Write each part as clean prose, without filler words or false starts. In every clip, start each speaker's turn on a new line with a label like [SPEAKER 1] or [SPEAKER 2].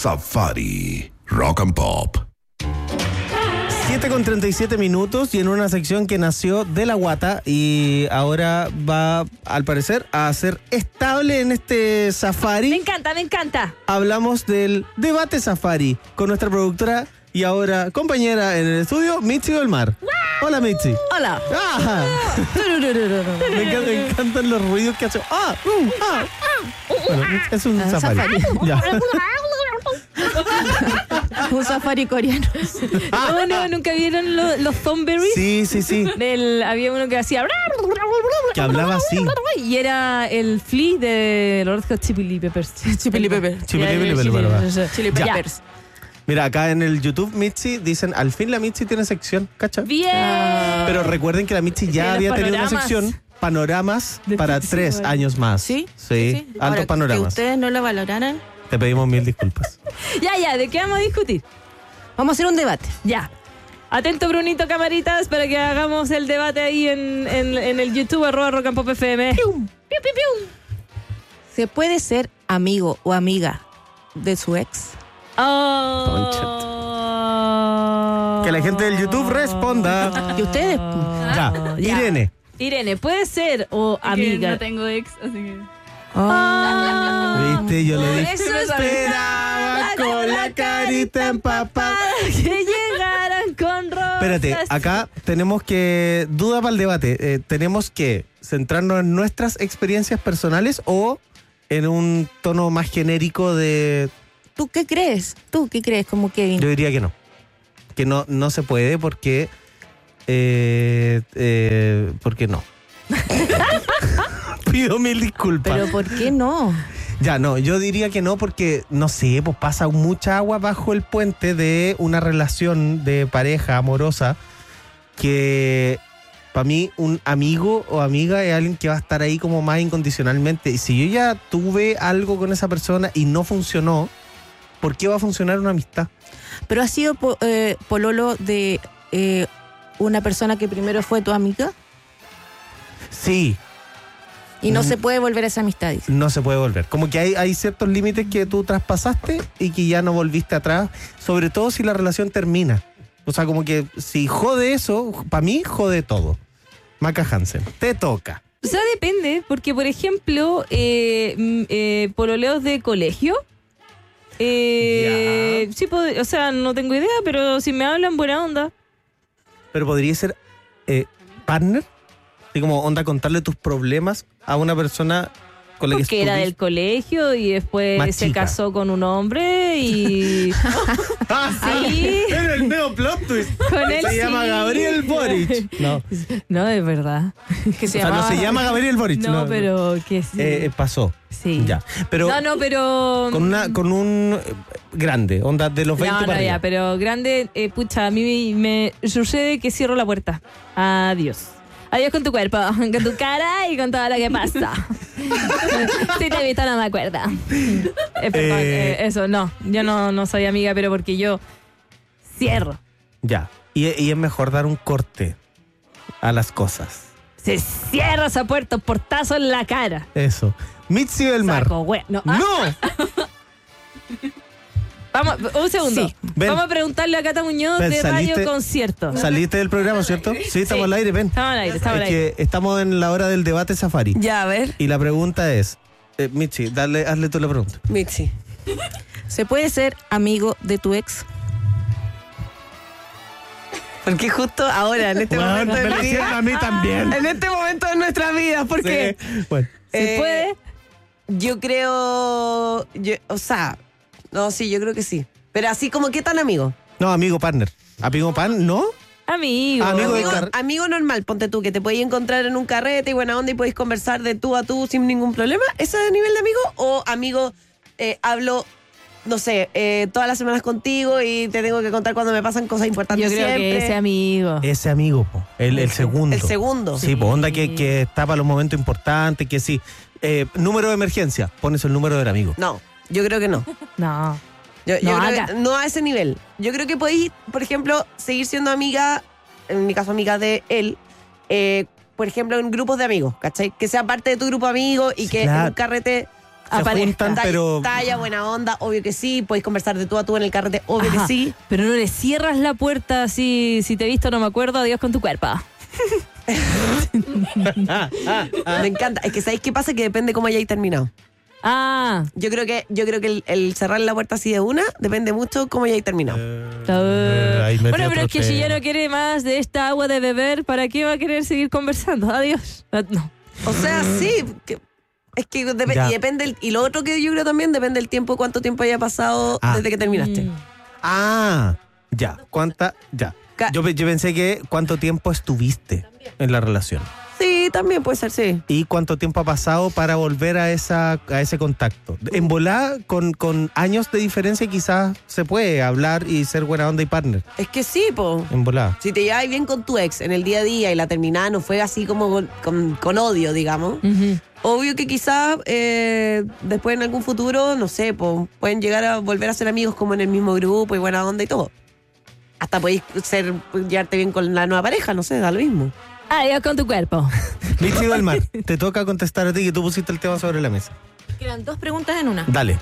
[SPEAKER 1] Safari Rock and Pop.
[SPEAKER 2] 7:37 y en una sección que nació de la guata y ahora va, al parecer, a ser estable en este Safari.
[SPEAKER 3] Me encanta.
[SPEAKER 2] Hablamos del debate Safari con nuestra productora y ahora compañera en el estudio, Mitzi del Mar. Hola, Mitzi.
[SPEAKER 3] Hola.
[SPEAKER 2] ¡Ah! Me encantan los ruidos que hace. Bueno, es un Safari. Ya.
[SPEAKER 3] Un safari coreano. No, ¿nunca vieron los Thornberrys?
[SPEAKER 2] Sí.
[SPEAKER 3] Había uno que hacía...
[SPEAKER 2] Que hablaba así.
[SPEAKER 3] Y era el Flea de los Red Hot Chili Peppers.
[SPEAKER 2] Chili
[SPEAKER 3] Peppers.
[SPEAKER 2] Mira, acá en el YouTube Mitzi dicen, al fin la Mitzi tiene sección, ¿cacha?
[SPEAKER 3] Bien.
[SPEAKER 2] Pero recuerden que la Mitzi ya había tenido una sección, panoramas para 3 años más.
[SPEAKER 4] ¿Sí?
[SPEAKER 2] Sí, altos
[SPEAKER 4] Ahora,
[SPEAKER 2] panoramas.
[SPEAKER 4] que ustedes no la valoraran.
[SPEAKER 2] Te pedimos 1000 disculpas.
[SPEAKER 3] Ya, ¿de qué vamos a discutir?
[SPEAKER 4] Vamos a hacer un debate.
[SPEAKER 3] Ya. Atento, Brunito, camaritas, para que hagamos el debate ahí en el YouTube, @rockandpopfm.
[SPEAKER 4] ¿Se puede ser amigo o amiga de su ex?
[SPEAKER 2] Que la gente del YouTube responda.
[SPEAKER 4] ¿Y ustedes?
[SPEAKER 2] Ya.
[SPEAKER 3] Irene, ¿puede ser o amiga?
[SPEAKER 5] No tengo ex, así que...
[SPEAKER 2] ¿Viste? Yo lo dije.
[SPEAKER 3] Eso
[SPEAKER 2] Esperaba con la carita empapada.
[SPEAKER 3] Que llegaran con rosas.
[SPEAKER 2] Espérate, acá tenemos que... Duda para el debate. ¿Tenemos que centrarnos en nuestras experiencias personales o en un tono más genérico de...
[SPEAKER 4] ¿Tú qué crees? Como Kevin.
[SPEAKER 2] Yo diría que no. Que no se puede porque... porque no. Pido 1000 disculpas.
[SPEAKER 4] ¿Pero por qué no?
[SPEAKER 2] Ya, no, yo diría que no porque, no sé, pues pasa mucha agua bajo el puente de una relación de pareja amorosa que para mí un amigo o amiga es alguien que va a estar ahí como más incondicionalmente. Y si yo ya tuve algo con esa persona y no funcionó, ¿por qué va a funcionar una amistad?
[SPEAKER 4] ¿Pero has sido pololo de una persona que primero fue tu amiga?
[SPEAKER 2] Sí.
[SPEAKER 4] Y no se puede volver a esa amistad, dice.
[SPEAKER 2] No se puede volver. Como que hay ciertos límites que tú traspasaste y que ya no volviste atrás, sobre todo si la relación termina. O sea, como que si jode eso, para mí jode todo. Maca Hansen, te toca.
[SPEAKER 3] O sea, depende, porque por ejemplo, pololeos de colegio. Sí, o sea, no tengo idea, pero si me hablan, buena onda.
[SPEAKER 2] Pero podría ser partner. Así como onda contarle tus problemas a una persona con la que
[SPEAKER 3] porque era del colegio y después se casó con un hombre y...
[SPEAKER 2] sí. Era el medio plot twist.
[SPEAKER 3] Con él
[SPEAKER 2] se llama Gabriel Boric.
[SPEAKER 3] No, es verdad.
[SPEAKER 4] Que se
[SPEAKER 2] no se llama Gabriel Boric.
[SPEAKER 3] No, pero que sí.
[SPEAKER 2] Pasó.
[SPEAKER 3] Sí.
[SPEAKER 2] Ya. Pero
[SPEAKER 3] pero...
[SPEAKER 2] Con un grande, onda de los 20 para arriba.
[SPEAKER 3] Pero grande, pucha, a mí me sucede que cierro la puerta. Adiós con tu cuerpo, con tu cara y con todo lo que pasa. Si te he visto no me acuerdo. Perdón, eso, no. Yo no soy amiga, pero porque yo cierro.
[SPEAKER 2] Ya. Y es mejor dar un corte a las cosas.
[SPEAKER 3] Se cierra esa puerta, portazo en la cara.
[SPEAKER 2] Eso. Mitzi del Mar.
[SPEAKER 3] ¡No! Vamos, un segundo. Sí. Vamos a preguntarle a Cata Muñoz de Radio Concierto.
[SPEAKER 2] Saliste del programa, ¿cierto? Sí, estamos al aire, ven.
[SPEAKER 3] Estamos al aire.
[SPEAKER 2] Que estamos en la hora del debate Safari.
[SPEAKER 4] Ya, a ver.
[SPEAKER 2] Y la pregunta es, Mitzi, hazle tú la pregunta.
[SPEAKER 4] Mitzi, ¿se puede ser amigo de tu ex? Porque justo ahora, en este momento de la vida,
[SPEAKER 2] a mí también.
[SPEAKER 4] En este momento de nuestra vida, porque
[SPEAKER 2] bueno.
[SPEAKER 3] ¿Se puede?
[SPEAKER 4] Yo creo, no, sí, yo creo que sí. Pero así como, ¿qué tan amigo?
[SPEAKER 2] No, amigo partner. ¿Amigo pan? ¿No?
[SPEAKER 4] Amigo normal, ponte tú, que te podéis encontrar en un carrete y buena onda y podéis conversar de tú a tú sin ningún problema. ¿Ese es el nivel de amigo? ¿O amigo, hablo, no sé, todas las semanas contigo y te tengo que contar cuando me pasan cosas importantes?
[SPEAKER 3] Yo creo
[SPEAKER 4] siempre.
[SPEAKER 3] Que ese amigo.
[SPEAKER 2] Ese amigo, po. El segundo.
[SPEAKER 4] El segundo.
[SPEAKER 2] Sí, po, onda que está para los momentos importantes, que sí. Número de emergencia, pones el número del amigo.
[SPEAKER 4] No, yo creo que no.
[SPEAKER 3] No.
[SPEAKER 4] Yo creo que no a ese nivel. Yo creo que podéis, por ejemplo, seguir siendo amiga, en mi caso amiga de él, por ejemplo, en grupos de amigos, ¿cachai? Que sea parte de tu grupo de amigos y que en un carrete
[SPEAKER 2] juntan, pero...
[SPEAKER 4] Talla, buena onda, obvio que sí. Podéis conversar de tú a tú en el carrete, obvio que sí.
[SPEAKER 3] Pero no le cierras la puerta así, si te he visto no me acuerdo, adiós con tu cuerpo.
[SPEAKER 4] Me encanta. Es que ¿sabéis qué pasa? Que depende cómo hayáis terminado. Yo creo que el cerrar la puerta así de una depende mucho cómo hayáis terminado.
[SPEAKER 3] Bueno, pero es que si ya no quiere más de esta agua de beber, ¿para qué va a querer seguir conversando? Adiós. No.
[SPEAKER 4] O sea, sí. Es que depende. Y lo otro que yo creo también depende del tiempo, cuánto tiempo haya pasado desde que terminaste.
[SPEAKER 2] Ya. Ya. Yo pensé que cuánto tiempo estuviste en la relación.
[SPEAKER 4] Sí, también puede ser, sí.
[SPEAKER 2] ¿Y cuánto tiempo ha pasado para volver a ese contacto? En volada, con años de diferencia, quizás se puede hablar y ser buena onda y partner.
[SPEAKER 4] Es que sí, po.
[SPEAKER 2] En volada.
[SPEAKER 4] Si te llevas bien con tu ex en el día a día y la terminada no fue así como con odio, digamos.
[SPEAKER 3] Uh-huh.
[SPEAKER 4] Obvio que quizás después en algún futuro, no sé, po, pueden llegar a volver a ser amigos como en el mismo grupo y buena onda y todo. Hasta podéis llevarte bien con la nueva pareja, no sé, da lo mismo.
[SPEAKER 3] Adiós con tu cuerpo.
[SPEAKER 2] Mitzi del Mar, te toca contestar a ti que tú pusiste el tema sobre la mesa.
[SPEAKER 1] Quedan 2 preguntas en una.
[SPEAKER 2] Dale.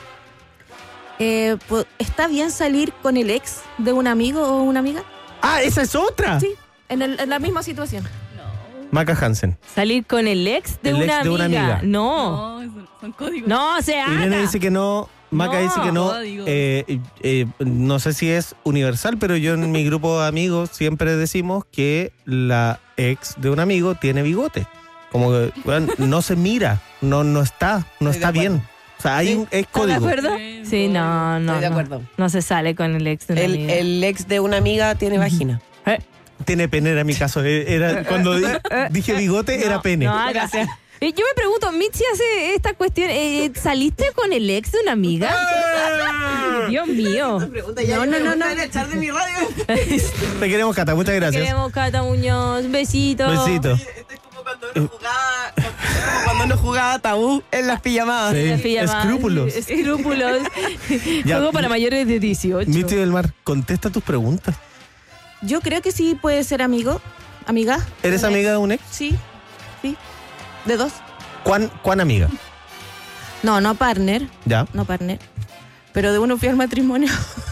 [SPEAKER 1] ¿Está bien salir con el ex de un amigo o una amiga?
[SPEAKER 2] ¡Esa es otra!
[SPEAKER 1] Sí, en la misma situación.
[SPEAKER 2] Maca Hansen.
[SPEAKER 3] ¿Salir con el ex de una amiga? No.
[SPEAKER 5] Son códigos.
[SPEAKER 3] No se haga.
[SPEAKER 2] Irene dice que no. Maca dice que no. No sé si es universal, pero yo en mi grupo de amigos siempre decimos que la ex de un amigo tiene bigote. Como que no se mira, no está bien. O sea, es código.
[SPEAKER 3] ¿Estás de acuerdo? Sí, no.
[SPEAKER 4] Estoy de acuerdo.
[SPEAKER 3] No se sale con el ex de una amiga.
[SPEAKER 4] El ex de una amiga tiene vagina.
[SPEAKER 2] Tiene pene, era mi caso. Era, cuando dije bigote, era pene.
[SPEAKER 3] No, gracias. Yo me pregunto, Mitzi hace esta cuestión, ¿saliste con el ex de una amiga? Dios mío.
[SPEAKER 4] No. echar de mi radio.
[SPEAKER 2] Te queremos, Cata, muchas gracias.
[SPEAKER 3] Te queremos, Cata Muñoz. Besito.
[SPEAKER 2] Besito.
[SPEAKER 4] Esto es como cuando uno jugaba tabú en las pijamadas.
[SPEAKER 2] Sí.
[SPEAKER 3] Las pijamadas.
[SPEAKER 2] Escrúpulos.
[SPEAKER 3] Juego para mayores de 18.
[SPEAKER 2] Mitzi del Mar, contesta tus preguntas.
[SPEAKER 1] Yo creo que sí puede ser amiga.
[SPEAKER 2] ¿Eres amiga de un ex?
[SPEAKER 1] Sí. ¿De 2?
[SPEAKER 2] ¿Cuán amiga?
[SPEAKER 1] No partner.
[SPEAKER 2] Ya.
[SPEAKER 1] No partner. Pero de uno fui al matrimonio.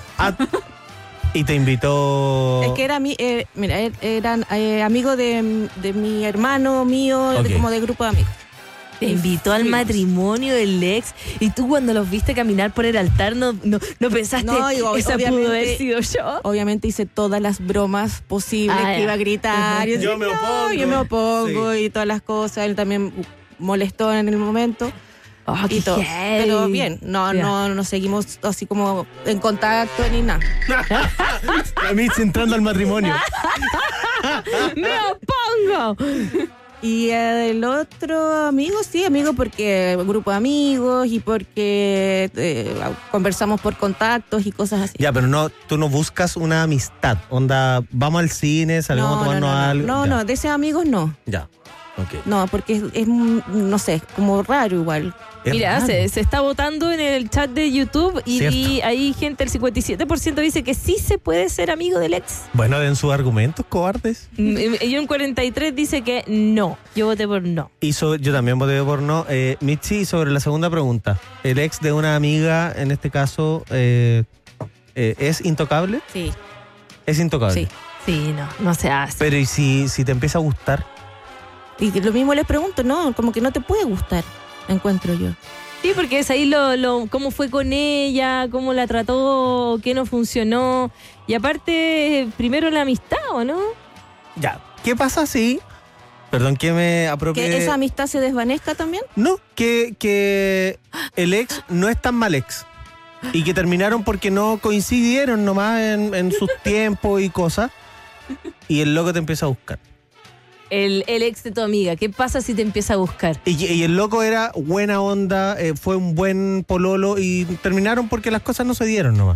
[SPEAKER 2] Y te invitó...
[SPEAKER 1] Es que eran amigos de mi hermano mío,
[SPEAKER 2] Okay.
[SPEAKER 1] como de grupo de amigos.
[SPEAKER 3] Te invitó al matrimonio del ex y tú cuando los viste caminar por el altar no pensaste, esa pudo haber sido yo.
[SPEAKER 1] Obviamente hice todas las bromas posibles, que iba a gritar.
[SPEAKER 2] Yo me opongo.
[SPEAKER 1] Y todas las cosas. Él también molestó en el momento.
[SPEAKER 3] Qué
[SPEAKER 1] Y todo.
[SPEAKER 3] heavy.
[SPEAKER 1] Pero bien, no seguimos así como en contacto ni nada.
[SPEAKER 2] A mí entrando al matrimonio.
[SPEAKER 3] ¡Me opongo!
[SPEAKER 1] Y el otro amigo porque grupo de amigos y porque conversamos por contactos y cosas así.
[SPEAKER 2] Ya, pero tú no buscas una amistad. Onda, vamos al cine, salimos a tomarnos algo.
[SPEAKER 1] No, de esos amigos no.
[SPEAKER 2] Ya, ok.
[SPEAKER 1] No, porque es no sé, como raro igual.
[SPEAKER 3] Mira, se está votando en el chat de YouTube y hay gente, el 57% dice que sí se puede ser amigo del ex.
[SPEAKER 2] Bueno, den sus argumentos, cobardes.
[SPEAKER 3] Y un 43 dice que no. Yo voté por no.
[SPEAKER 2] Yo también voté por no. Mitzi, sobre la segunda pregunta. ¿El ex de una amiga, en este caso, es intocable?
[SPEAKER 1] Sí.
[SPEAKER 2] Es intocable.
[SPEAKER 3] Sí, no se hace.
[SPEAKER 2] Pero ¿y si te empieza a gustar?
[SPEAKER 1] Y lo mismo les pregunto, no, como que no te puede gustar, encuentro yo.
[SPEAKER 3] Sí, porque es ahí cómo fue con ella, cómo la trató, qué no funcionó. Y aparte, primero la amistad, ¿o no?
[SPEAKER 2] Ya. ¿Qué pasa si... Perdón que me apropie...
[SPEAKER 1] ¿Que esa amistad se desvanezca también?
[SPEAKER 2] No, que el ex no es tan mal ex. Y que terminaron porque no coincidieron nomás en sus tiempos y cosas. Y el loco te empieza a buscar.
[SPEAKER 3] El ex de tu amiga, ¿qué pasa si te empieza a buscar?
[SPEAKER 2] Y el loco era buena onda, fue un buen pololo y terminaron porque las cosas no se dieron nomás.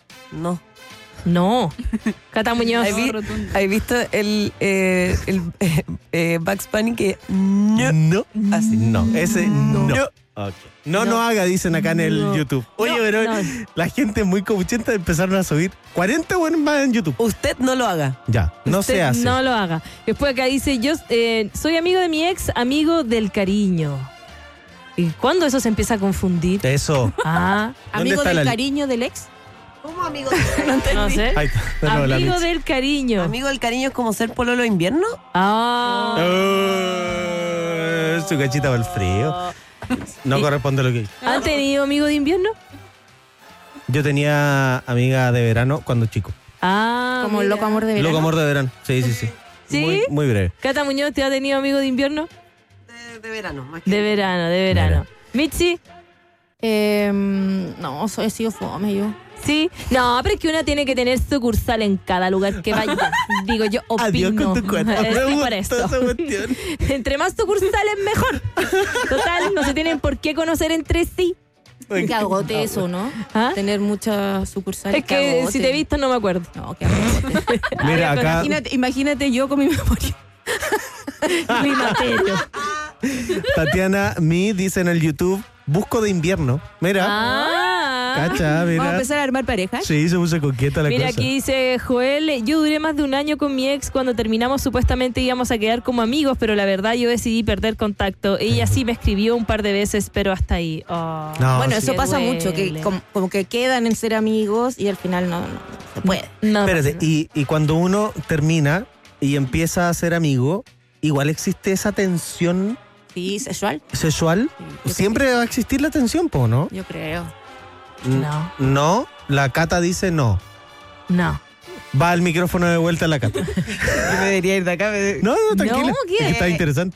[SPEAKER 3] No. Cata Muñoz.
[SPEAKER 4] ¿Has visto el Bugs Bunny que no? Así.
[SPEAKER 2] No, ese no. Okay. No haga, dicen acá en el YouTube. Oye, pero la gente muy copuchenta empezaron a subir 40 buenos más en YouTube.
[SPEAKER 4] Usted no lo haga.
[SPEAKER 2] Ya, no
[SPEAKER 3] Usted
[SPEAKER 2] se hace.
[SPEAKER 3] No lo haga. Después acá dice, yo soy amigo de mi ex, amigo del cariño. ¿Y cuándo eso se empieza a confundir?
[SPEAKER 2] Eso.
[SPEAKER 3] Ah,
[SPEAKER 2] ¿Dónde
[SPEAKER 1] Amigo
[SPEAKER 2] está
[SPEAKER 1] del
[SPEAKER 2] la-
[SPEAKER 1] cariño del ex.
[SPEAKER 4] ¿Cómo amigo?
[SPEAKER 3] no sé.
[SPEAKER 2] Ahí está, de nuevo la
[SPEAKER 3] Amigo
[SPEAKER 2] Mitzi.
[SPEAKER 3] del cariño.
[SPEAKER 4] ¿Amigo del cariño es como ser pololo de invierno?
[SPEAKER 3] Ah.
[SPEAKER 2] Su cachita para el frío. No corresponde a lo que...
[SPEAKER 3] ¿Han tenido amigo de invierno?
[SPEAKER 2] Yo tenía amiga de verano cuando chico.
[SPEAKER 3] Ah,
[SPEAKER 1] Como el
[SPEAKER 3] mira.
[SPEAKER 1] loco amor de verano.
[SPEAKER 2] Loco amor de verano. Sí, sí, sí.
[SPEAKER 3] ¿Sí?
[SPEAKER 2] Muy, muy breve.
[SPEAKER 3] Cata Muñoz, ¿te ha tenido amigo de invierno?
[SPEAKER 4] De verano, más que
[SPEAKER 3] De verano, de verano. Mitzi,
[SPEAKER 1] No, he sido fome yo.
[SPEAKER 3] ¿sí? No, pero es que una tiene que tener sucursal en cada lugar que vaya. Digo, yo opino.
[SPEAKER 2] Adiós con tu cuerpo.
[SPEAKER 3] Es
[SPEAKER 2] Me
[SPEAKER 3] por
[SPEAKER 2] gustó
[SPEAKER 3] esto.
[SPEAKER 2] esa cuestión.
[SPEAKER 3] Entre más sucursales, mejor. Total, no se tienen por qué conocer entre sí.
[SPEAKER 1] Qué agote eso, ¿no?
[SPEAKER 3] ¿Ah?
[SPEAKER 1] Tener muchas sucursales.
[SPEAKER 3] Es que si te he visto no me acuerdo.
[SPEAKER 1] No, qué agote.
[SPEAKER 2] Mira, acá
[SPEAKER 1] Imagínate yo con mi memoria.
[SPEAKER 3] Climaterio.
[SPEAKER 2] Tatiana Mi dice en el YouTube, busco de invierno. Mira,
[SPEAKER 3] Ah.
[SPEAKER 2] cacha,
[SPEAKER 1] Vamos a
[SPEAKER 2] mira.
[SPEAKER 1] empezar a armar parejas.
[SPEAKER 2] Sí, se puso coqueta la
[SPEAKER 3] Mira,
[SPEAKER 2] cosa.
[SPEAKER 3] aquí dice Joel, yo duré más de un año con mi ex. Cuando terminamos supuestamente íbamos a quedar como amigos, pero la verdad yo decidí perder contacto. Ella sí me escribió un par de veces, pero hasta ahí. Oh.
[SPEAKER 2] No,
[SPEAKER 1] Bueno,
[SPEAKER 2] sí.
[SPEAKER 1] eso
[SPEAKER 3] Qué
[SPEAKER 1] pasa
[SPEAKER 3] duele.
[SPEAKER 1] mucho, que como que quedan en ser amigos y al final no se puede.
[SPEAKER 3] No,
[SPEAKER 2] Espérate, y cuando uno termina y empieza a ser amigo, igual existe esa tensión
[SPEAKER 1] Sí, sexual,
[SPEAKER 2] sexual.
[SPEAKER 1] yo
[SPEAKER 2] Siempre va a existir la tensión, po, ¿no?
[SPEAKER 1] yo creo.
[SPEAKER 3] No.
[SPEAKER 2] No, la Cata dice no.
[SPEAKER 3] no.
[SPEAKER 2] Va el micrófono de vuelta a la Cata.
[SPEAKER 4] Yo me debería ir de acá.
[SPEAKER 2] No, tranquila.
[SPEAKER 3] No, ¿qué?
[SPEAKER 2] Es que está interesante.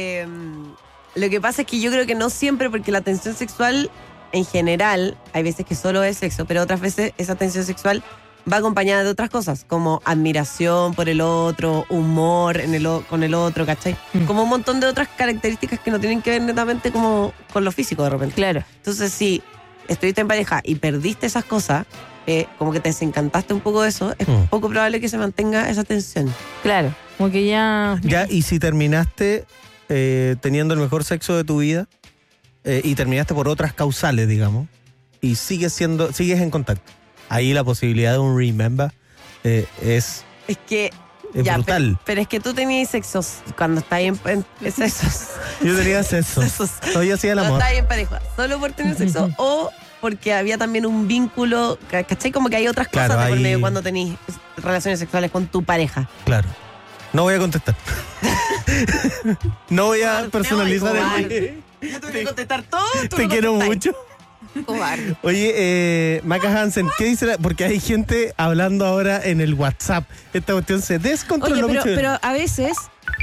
[SPEAKER 4] Lo que pasa es que yo creo que no siempre, porque la tensión sexual en general, hay veces que solo es sexo, pero otras veces esa tensión sexual va acompañada de otras cosas, como admiración por el otro, humor con el otro, ¿cachai? Como un montón de otras características que no tienen que ver netamente como con lo físico de repente.
[SPEAKER 3] Claro.
[SPEAKER 4] Entonces, si estuviste en pareja y perdiste esas cosas, como que te desencantaste un poco de eso, es poco probable que se mantenga esa tensión.
[SPEAKER 3] Claro. Como que ya.
[SPEAKER 2] Ya, y si terminaste teniendo el mejor sexo de tu vida y terminaste por otras causales, digamos, y sigues en contacto, ahí la posibilidad de un remember es
[SPEAKER 4] Es que...
[SPEAKER 2] brutal.
[SPEAKER 4] Pero es que tú tenías sexos cuando estás en sexos.
[SPEAKER 2] Yo tenía sexo.
[SPEAKER 4] Sexos.
[SPEAKER 2] Todavía hacía el
[SPEAKER 4] Cuando
[SPEAKER 2] amor.
[SPEAKER 4] estás en pareja. Solo por tener sexo o porque había también un vínculo, ¿cachai? Como que hay otras
[SPEAKER 2] Claro,
[SPEAKER 4] cosas de por
[SPEAKER 2] hay-
[SPEAKER 4] medio cuando tenés relaciones sexuales con tu pareja.
[SPEAKER 2] Claro. No voy a contestar. No voy a personalizar
[SPEAKER 4] cobarde.
[SPEAKER 2] el...
[SPEAKER 4] Yo tuve que contestar todo. tú
[SPEAKER 2] Te
[SPEAKER 4] no
[SPEAKER 2] quiero
[SPEAKER 4] contestáis.
[SPEAKER 2] mucho.
[SPEAKER 1] Cobarde.
[SPEAKER 2] Oye, Maca Hansen, ¿qué dice? Porque hay gente hablando ahora en el WhatsApp. Esta cuestión se
[SPEAKER 1] Oye,
[SPEAKER 2] descontroló mucho.
[SPEAKER 1] pero a veces,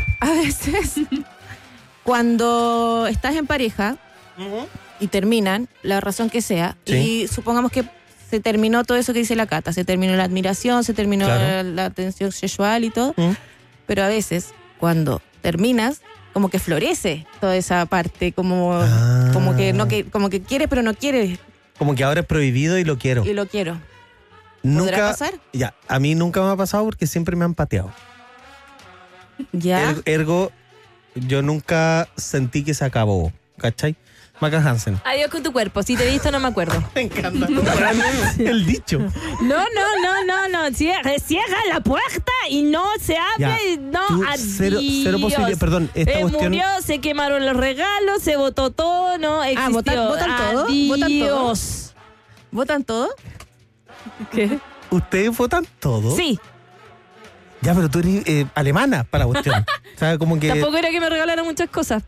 [SPEAKER 1] cuando estás en pareja y terminan, la razón que sea,
[SPEAKER 2] Sí.
[SPEAKER 1] y supongamos que se terminó todo eso que dice la Cata, se terminó la admiración, se terminó
[SPEAKER 2] Claro.
[SPEAKER 1] la tensión sexual y todo,
[SPEAKER 2] ¿Mm?
[SPEAKER 1] pero a veces cuando terminas, como que florece toda esa parte, como,
[SPEAKER 2] Ah.
[SPEAKER 1] como que quieres pero no quieres
[SPEAKER 2] Como que ahora es prohibido y lo quiero.
[SPEAKER 1] y lo quiero.
[SPEAKER 2] Nunca,
[SPEAKER 1] pasar?
[SPEAKER 2] Ya, a mí nunca me ha pasado porque siempre me han pateado.
[SPEAKER 1] Ya.
[SPEAKER 2] Ergo, yo nunca sentí que se acabó. ¿Cachai? Maca Hansen.
[SPEAKER 3] Adiós con tu cuerpo. Si te he visto, no me acuerdo.
[SPEAKER 2] Me encanta. El dicho.
[SPEAKER 3] No. Cierra la puerta y no se abre.
[SPEAKER 2] Ya,
[SPEAKER 3] No,
[SPEAKER 2] tú,
[SPEAKER 3] adiós.
[SPEAKER 2] cero posibilidad. Perdón, esta cuestión.
[SPEAKER 3] Murió, se quemaron los regalos, se votó todo, no existió.
[SPEAKER 1] ¿votan todo? ¿Votan todo?
[SPEAKER 3] Adiós.
[SPEAKER 1] ¿Votan todo?
[SPEAKER 3] ¿Qué?
[SPEAKER 2] ¿Ustedes votan todo?
[SPEAKER 3] Sí.
[SPEAKER 2] Ya, pero tú eres alemana para la cuestión. O sea, como que.
[SPEAKER 3] Tampoco era que me regalaran muchas cosas.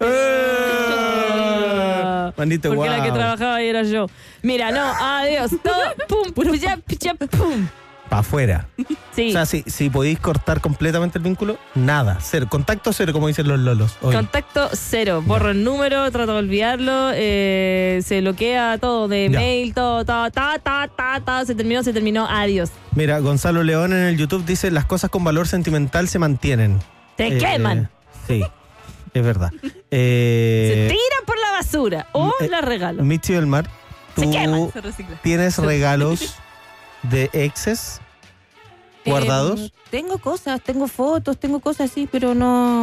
[SPEAKER 2] Manito,
[SPEAKER 3] Porque la que
[SPEAKER 2] guau.
[SPEAKER 3] trabajaba ahí era yo. Mira, no, adiós. Todo, pum, puya, picha, pum.
[SPEAKER 2] Para afuera.
[SPEAKER 3] Sí.
[SPEAKER 2] O sea, si podéis cortar completamente el vínculo, nada. Cero. Contacto cero, como dicen los lolos. hoy.
[SPEAKER 3] Contacto cero. Borro el número, trato de olvidarlo. Se bloquea todo de
[SPEAKER 2] Ya.
[SPEAKER 3] mail, todo. Se terminó. Adiós.
[SPEAKER 2] Mira, Gonzalo León en el YouTube dice: las cosas con valor sentimental se mantienen.
[SPEAKER 3] Te queman.
[SPEAKER 2] Sí, es verdad.
[SPEAKER 3] Se tiran por la basura o la regalo.
[SPEAKER 2] Michi del Mar,
[SPEAKER 3] Se
[SPEAKER 2] ¿tú
[SPEAKER 3] queman. Se recicla.
[SPEAKER 2] tienes regalos de exes guardados?
[SPEAKER 1] Tengo cosas, tengo fotos, tengo cosas así, pero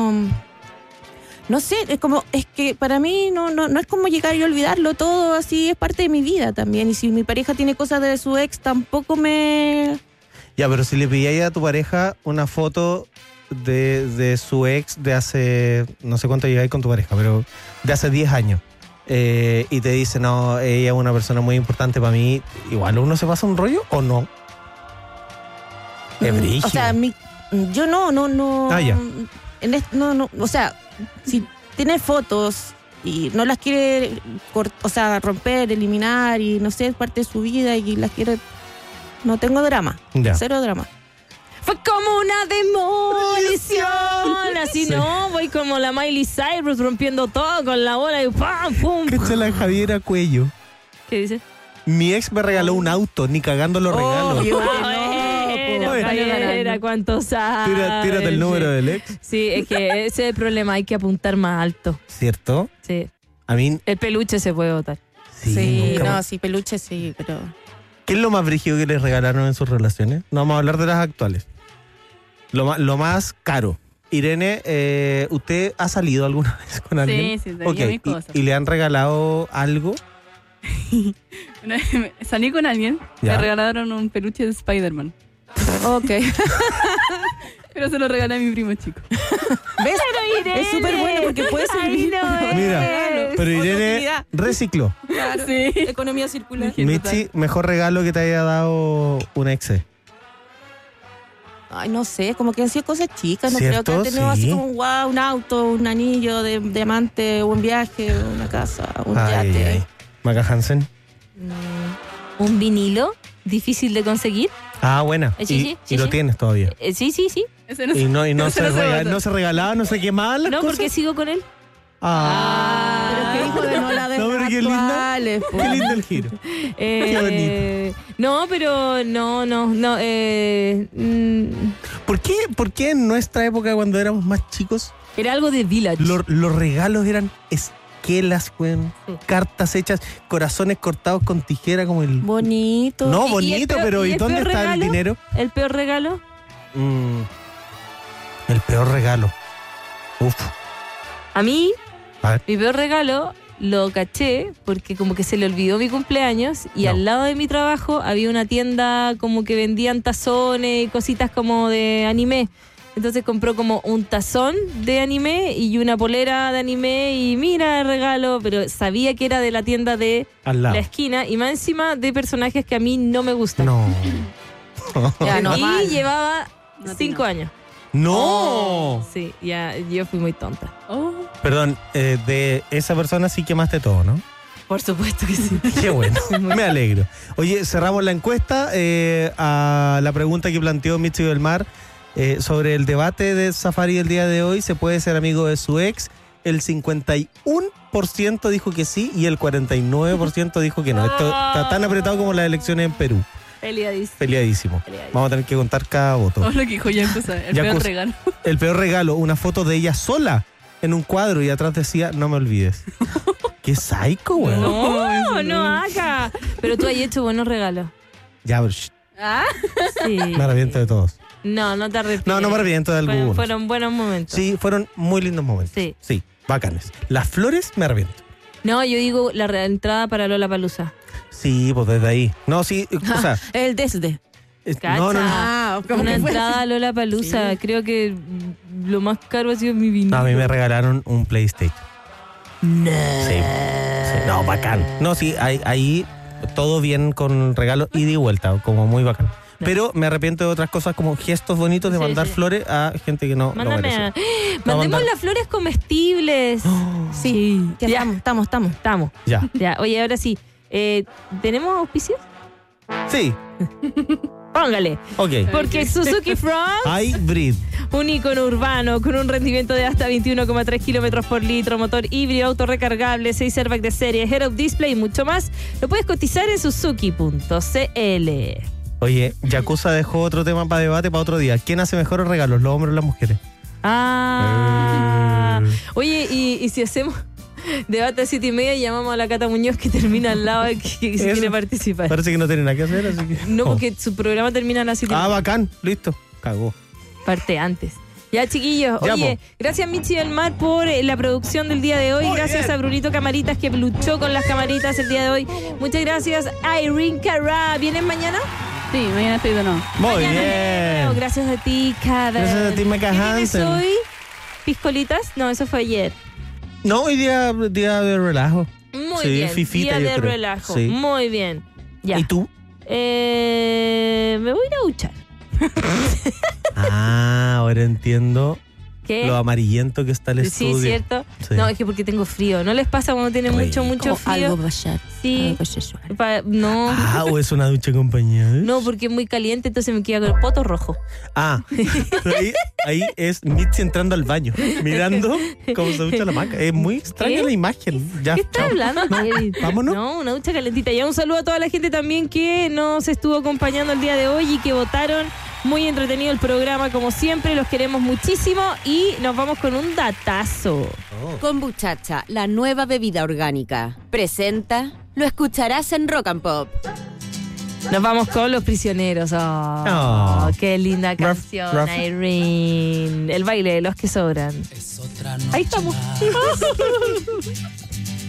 [SPEAKER 1] no sé, es que para mí no es como llegar y olvidarlo todo, así es parte de mi vida también. Y si mi pareja tiene cosas de su ex, tampoco me...
[SPEAKER 2] Ya, pero si le pilláis a tu pareja una foto de su ex de hace, no sé cuánto lleváis con tu pareja, pero de hace 10 años, y te dice, no, ella es una persona muy importante para mí, igual uno se pasa un rollo o no. Es brígido.
[SPEAKER 1] O sea, yo no.
[SPEAKER 2] Ah, ya.
[SPEAKER 1] No, o sea, si tiene fotos y no las quiere romper, eliminar y no sé, es parte de su vida y las quiere, no tengo drama.
[SPEAKER 2] Ya.
[SPEAKER 1] Cero drama.
[SPEAKER 3] Fue como una demolición. Así
[SPEAKER 2] Sí.
[SPEAKER 3] no, voy como la Miley Cyrus rompiendo todo con la bola y ¡pam! ¡Pum!
[SPEAKER 2] Cacha la Javiera Cuello.
[SPEAKER 3] ¿Qué dice?
[SPEAKER 2] Mi ex me regaló un auto, ni cagando los regalos.
[SPEAKER 1] Obvio.
[SPEAKER 2] Oye.
[SPEAKER 3] Javiera, ¿cuánto sabes?
[SPEAKER 2] Tírate el número del ex.
[SPEAKER 3] Sí, es que ese es el problema, hay que apuntar más alto.
[SPEAKER 2] ¿Cierto?
[SPEAKER 3] Sí.
[SPEAKER 2] A mí,
[SPEAKER 3] El peluche se puede botar.
[SPEAKER 1] Sí,
[SPEAKER 2] nunca
[SPEAKER 1] no,
[SPEAKER 2] más.
[SPEAKER 1] sí, peluche sí, pero...
[SPEAKER 2] ¿Qué es lo más brígido que les regalaron en sus relaciones? No vamos a hablar de las actuales. Lo más caro. Irene, ¿usted ha salido alguna vez con alguien?
[SPEAKER 5] Sí, tenía
[SPEAKER 2] Ok,
[SPEAKER 5] mis cosas.
[SPEAKER 2] ¿Y le han regalado algo?
[SPEAKER 5] Una vez salí con alguien,
[SPEAKER 2] Ya.
[SPEAKER 5] me regalaron un peluche de Spider-Man.
[SPEAKER 1] Ok.
[SPEAKER 5] Pero se lo regalé a mi primo chico.
[SPEAKER 1] ¿Ves? Es súper bueno porque puede servir.
[SPEAKER 2] Mira, pero Irene
[SPEAKER 1] utilidad.
[SPEAKER 2] recicló.
[SPEAKER 1] Claro.
[SPEAKER 5] Sí.
[SPEAKER 1] Economía circular.
[SPEAKER 5] Sí,
[SPEAKER 2] Michi, mejor regalo que te haya dado un ex.
[SPEAKER 1] Ay, no sé, como que han sido cosas chicas, no
[SPEAKER 2] ¿Cierto?
[SPEAKER 1] creo que han tenido
[SPEAKER 2] Sí.
[SPEAKER 1] así como wow, un auto, un anillo de diamante, un viaje, una casa, un
[SPEAKER 2] Ay,
[SPEAKER 1] yate.
[SPEAKER 2] ay. Maca Hansen.
[SPEAKER 3] ¿Un vinilo difícil de conseguir?
[SPEAKER 2] Ah, buena.
[SPEAKER 3] Sí,
[SPEAKER 2] y lo
[SPEAKER 3] sí.
[SPEAKER 2] tienes todavía.
[SPEAKER 3] Sí.
[SPEAKER 5] Ese no
[SPEAKER 2] Y no
[SPEAKER 5] ese
[SPEAKER 2] se,
[SPEAKER 5] no se botó.
[SPEAKER 2] no se regalaba, no se quemaban las
[SPEAKER 3] No,
[SPEAKER 2] cosas.
[SPEAKER 3] porque sigo con él.
[SPEAKER 2] Ah.
[SPEAKER 1] Pero qué hijo de no la de
[SPEAKER 2] No, pero qué lindo.
[SPEAKER 1] actuales, po.
[SPEAKER 2] Qué lindo el giro.
[SPEAKER 3] No, pero no.
[SPEAKER 2] ¿Por qué en nuestra época, cuando éramos más chicos,
[SPEAKER 3] Era algo de Village.
[SPEAKER 2] los regalos eran esquelas, weón?
[SPEAKER 3] Sí.
[SPEAKER 2] Cartas hechas, corazones cortados con tijera como el...
[SPEAKER 1] Bonito.
[SPEAKER 2] No,
[SPEAKER 3] ¿Y el
[SPEAKER 2] bonito,
[SPEAKER 3] peor-
[SPEAKER 2] pero
[SPEAKER 3] y
[SPEAKER 2] ¿y
[SPEAKER 3] el
[SPEAKER 2] dónde
[SPEAKER 3] peor
[SPEAKER 2] está el
[SPEAKER 3] regalo?
[SPEAKER 2] dinero?
[SPEAKER 3] ¿El peor regalo?
[SPEAKER 2] El peor regalo. Uf.
[SPEAKER 3] A mí,
[SPEAKER 2] A ver.
[SPEAKER 3] mi peor regalo lo caché porque como que se le olvidó mi cumpleaños y
[SPEAKER 2] No.
[SPEAKER 3] al lado de mi trabajo había una tienda como que vendían tazones y cositas como de anime. Entonces compró como un tazón de anime y una polera de anime y mira el regalo, pero sabía que era de la tienda de
[SPEAKER 2] Al lado.
[SPEAKER 3] la esquina y más encima de personajes que a mí no me gustan.
[SPEAKER 2] No.
[SPEAKER 1] Ya,
[SPEAKER 3] Y
[SPEAKER 1] normal.
[SPEAKER 3] llevaba
[SPEAKER 5] No,
[SPEAKER 3] 5 años.
[SPEAKER 2] ¡No!
[SPEAKER 3] Sí, ya yo fui muy tonta.
[SPEAKER 5] Oh,
[SPEAKER 2] Perdón, de esa persona sí quemaste todo, ¿no?
[SPEAKER 3] Por supuesto que sí.
[SPEAKER 2] Qué bueno, me alegro. Oye, cerramos la encuesta a la pregunta que planteó Michi del Mar sobre el debate de Safari del día de hoy. ¿Se puede ser amigo de su ex? El 51% dijo que sí y el 49% dijo que no. Esto está tan apretado como las elecciones en Perú.
[SPEAKER 3] Peleadísimo.
[SPEAKER 2] Peleadísimo. Vamos a tener que contar cada voto.
[SPEAKER 5] todo lo que dijo Yakuza, el peor
[SPEAKER 2] Yakuza.
[SPEAKER 5] regalo.
[SPEAKER 2] El peor regalo, una foto de ella sola en un cuadro y atrás decía, no me olvides. Qué psycho, weón.
[SPEAKER 3] No haga. Pero tú has hecho buenos regalos.
[SPEAKER 2] Ya, pero, shh,
[SPEAKER 3] Sí.
[SPEAKER 2] me arrepiento de todos.
[SPEAKER 3] No te arrepientes.
[SPEAKER 2] No me arrepiento de algunos.
[SPEAKER 3] Fueron buenos momentos.
[SPEAKER 2] Sí, fueron muy lindos momentos.
[SPEAKER 3] Sí.
[SPEAKER 2] Sí, bacanes. Las flores me arrepiento.
[SPEAKER 3] No, yo digo la entrada para Lollapalooza.
[SPEAKER 2] Sí, pues desde ahí. No, sí, o sea,
[SPEAKER 1] El desde.
[SPEAKER 2] no.
[SPEAKER 1] Ah, ¿cómo
[SPEAKER 3] Una
[SPEAKER 1] que fue?
[SPEAKER 3] entrada a Lollapalooza. Creo que lo más caro ha sido mi vinilo.
[SPEAKER 2] A mí me regalaron un PlayStation. No. Sí, no, bacán. No, sí, ahí todo bien con regalo ida y vuelta, como muy bacán. Pero me arrepiento de otras cosas como gestos bonitos de
[SPEAKER 3] Sí,
[SPEAKER 2] mandar
[SPEAKER 3] sí.
[SPEAKER 2] flores a gente que no lo
[SPEAKER 3] Mándame
[SPEAKER 2] merece.
[SPEAKER 3] Mandemos
[SPEAKER 2] mandar-
[SPEAKER 3] las flores comestibles.
[SPEAKER 1] Sí, ya
[SPEAKER 3] Ya.
[SPEAKER 1] estamos.
[SPEAKER 3] Estamos.
[SPEAKER 2] Ya.
[SPEAKER 3] Ya. Oye, ahora sí. ¿Tenemos auspicios?
[SPEAKER 2] Sí,
[SPEAKER 3] Póngale.
[SPEAKER 2] ok.
[SPEAKER 3] Porque Suzuki Front,
[SPEAKER 2] Hybrid.
[SPEAKER 3] un icono urbano con un rendimiento de hasta 21,3 kilómetros por litro, motor híbrido, auto recargable, 6 airbags de serie, head-up display y mucho más, lo puedes cotizar en suzuki.cl.
[SPEAKER 2] Oye, Yakuza dejó otro tema para debate para otro día. ¿Quién hace mejores regalos, los hombres o las mujeres?
[SPEAKER 3] Oye, y si hacemos debate a 7:30 y llamamos a la Cata Muñoz que termina al lado que se
[SPEAKER 2] Eso.
[SPEAKER 3] quiere participar.
[SPEAKER 2] Parece que no tiene nada que hacer, así que...
[SPEAKER 3] No,
[SPEAKER 2] Oh.
[SPEAKER 3] porque su programa termina a las 7:30.
[SPEAKER 2] Ah, bacán, listo. Cagó.
[SPEAKER 3] Parte antes. Ya, chiquillos.
[SPEAKER 2] Ya,
[SPEAKER 3] Oye,
[SPEAKER 2] po.
[SPEAKER 3] gracias Michi del Mar por la producción del día de hoy.
[SPEAKER 2] Muy
[SPEAKER 3] Gracias
[SPEAKER 2] bien.
[SPEAKER 3] a Brunito Camaritas que luchó con las camaritas el día de hoy. Muchas gracias a Irene Cara. ¿Vienes mañana?
[SPEAKER 5] Sí, mañana estoy de nuevo.
[SPEAKER 2] Muy
[SPEAKER 3] Mañana de nuevo.
[SPEAKER 2] bien.
[SPEAKER 3] Gracias a ti, Cara.
[SPEAKER 2] Gracias a ti, Maca
[SPEAKER 3] ¿Qué vienes
[SPEAKER 2] Hansen.
[SPEAKER 3] hoy? ¿Piscolitas? No, eso fue ayer.
[SPEAKER 2] No, hoy día de relajo.
[SPEAKER 3] Muy
[SPEAKER 2] Sí,
[SPEAKER 3] bien.
[SPEAKER 2] fifita,
[SPEAKER 3] Día
[SPEAKER 2] yo
[SPEAKER 3] de
[SPEAKER 2] creo.
[SPEAKER 3] relajo.
[SPEAKER 2] Sí.
[SPEAKER 3] Muy bien. Ya.
[SPEAKER 2] ¿Y tú?
[SPEAKER 3] Me voy a ir a duchar.
[SPEAKER 2] Ahora entiendo
[SPEAKER 3] ¿Qué?
[SPEAKER 2] lo amarillento que está el
[SPEAKER 3] Sí,
[SPEAKER 2] estudio.
[SPEAKER 3] ¿cierto?
[SPEAKER 2] Sí.
[SPEAKER 3] No, es que porque tengo frío. ¿No les pasa cuando tienen mucho
[SPEAKER 2] Rico.
[SPEAKER 3] frío?
[SPEAKER 1] Algo vaya.
[SPEAKER 3] Sí.
[SPEAKER 1] Algo sexual.
[SPEAKER 3] No.
[SPEAKER 2] ¿O es una ducha acompañada?
[SPEAKER 3] No, porque es muy caliente, entonces me queda con el poto rojo.
[SPEAKER 2] Ahí es Mitzi entrando al baño, mirando cómo se ducha la maca. Es muy extraña
[SPEAKER 3] ¿Qué?
[SPEAKER 2] la imagen. Ya,
[SPEAKER 3] ¿Qué estás
[SPEAKER 2] chao.
[SPEAKER 3] hablando?
[SPEAKER 2] No, vámonos.
[SPEAKER 3] No, una ducha calentita. Y un saludo a toda la gente también que nos estuvo acompañando el día de hoy y que votaron. Muy entretenido el programa, como siempre. Los queremos muchísimo y nos vamos con un datazo.
[SPEAKER 6] Kombuchacha, la nueva bebida orgánica. Presenta, lo escucharás en Rock and Pop.
[SPEAKER 3] Nos vamos con Los Prisioneros. Qué linda canción,
[SPEAKER 2] Ruff.
[SPEAKER 3] Irene. El baile de los que sobran. Ahí estamos.